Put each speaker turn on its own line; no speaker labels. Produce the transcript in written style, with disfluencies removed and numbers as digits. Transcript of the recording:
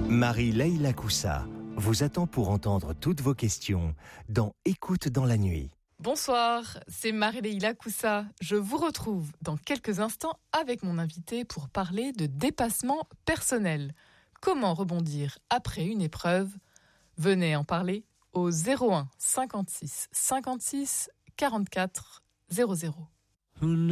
Marie-Leila Coussa vous attend pour entendre toutes vos questions dans Écoute dans la nuit.
Bonsoir, c'est Marie-Leila Coussa. Je vous retrouve dans quelques instants avec mon invité pour parler de dépassement personnel. Comment rebondir après une épreuve? Venez en parler au 01 56 56 44 00.